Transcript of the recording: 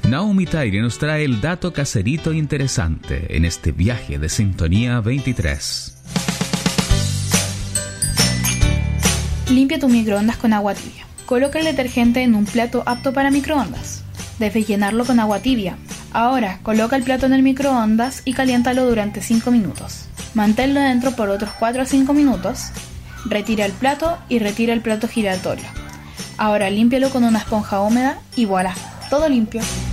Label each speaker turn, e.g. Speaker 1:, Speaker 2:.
Speaker 1: Naomi Taire nos trae el dato caserito interesante en este viaje de Sintonía 23.
Speaker 2: Limpia tu microondas con agua tibia. Coloca el detergente en un plato apto para microondas. Debes llenarlo con agua tibia. Ahora, coloca el plato en el microondas y caliéntalo durante 5 minutos. Manténlo dentro por otros 4 a 5 minutos. Retira el plato y retira el plato giratorio. Ahora límpialo con una esponja húmeda y voilà, todo limpio.